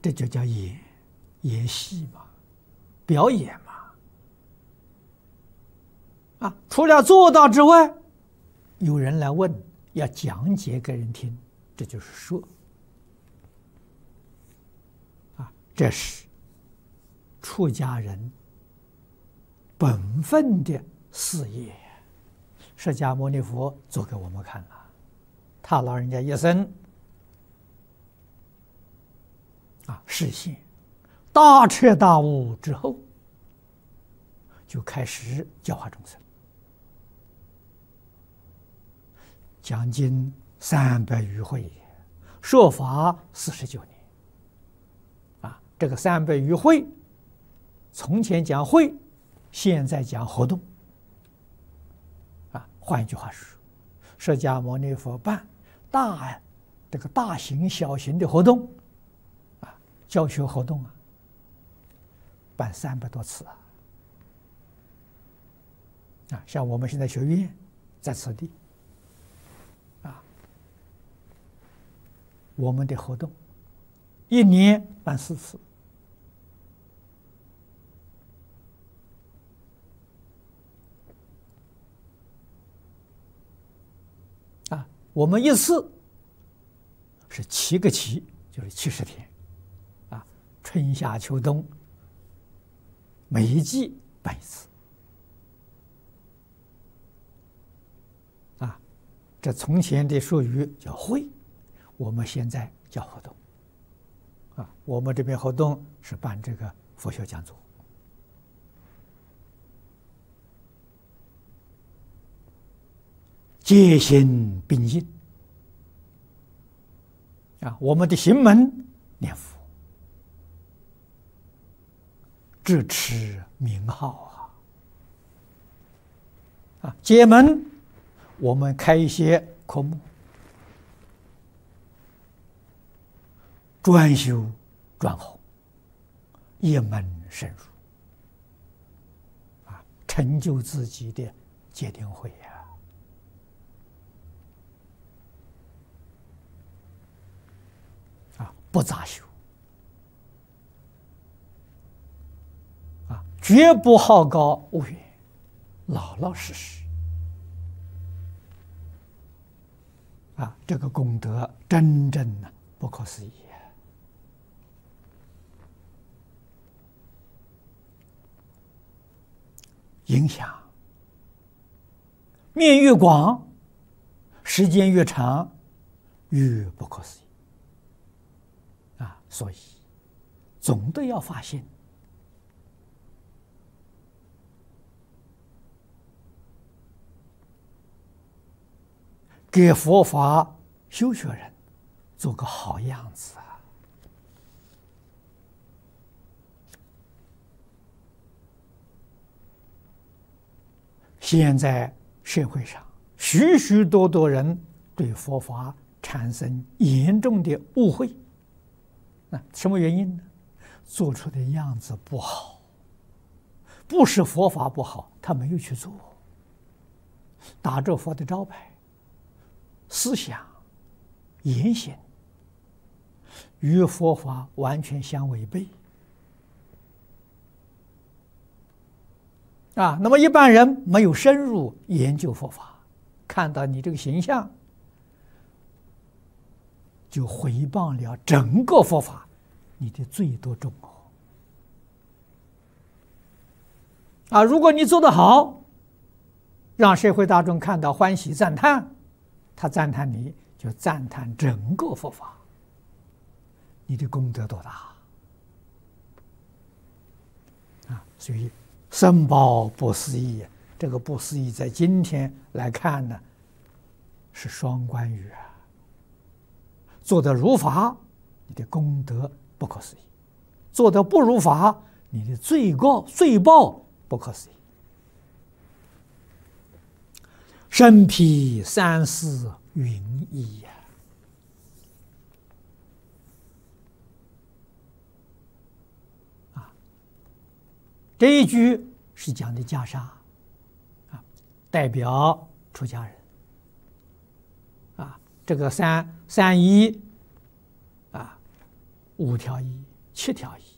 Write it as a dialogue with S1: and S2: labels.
S1: 这就叫演戏嘛，表演嘛。除了做到之外，有人来问，要讲解给人听，这就是说。这是出家人本分的事业。释迦牟尼佛做给我们看了，他老人家一生实现大彻大悟之后，就开始教化众生，讲经300余会，说法49年。这个300余会，从前讲会，现在讲活动。换一句话说，释迦牟尼佛办大型小型的活动，教学活动办300多次像我们现在学院在此地我们的活动1年办4次。我们一次是7个期，就是70天，春夏秋冬，每一季办1次，这从前的术语叫会，我们现在叫活动，我们这边活动是办这个佛学讲座。戒心并进我们的行门念佛，智持名号戒门我们开一些科目，专修专弘，一门深入成就自己的戒定慧不杂修绝不好高骛远，老老实实这个功德真正不可思议影响面越广，时间越长，越不可思议所以总得要发心，给佛法修学人做个好样子现在社会上许许多多人对佛法产生严重的误会，什么原因呢？做出的样子不好，不是佛法不好，他没有去做，打着佛的招牌，思想言行与佛法完全相违背那么一般人没有深入研究佛法，看到你这个形象，就毁谤了整个佛法，你的罪多重如果你做得好，让社会大众看到欢喜赞叹，他赞叹你，就赞叹整个佛法，你的功德多大所以僧宝不思议，这个不思议在今天来看呢，是双关语做得如法，你的功德不可思议；做得不如法，你的罪报不可思议。身披三世云衣这一句是讲的袈裟代表出家人这个三衣5条衣 7条义。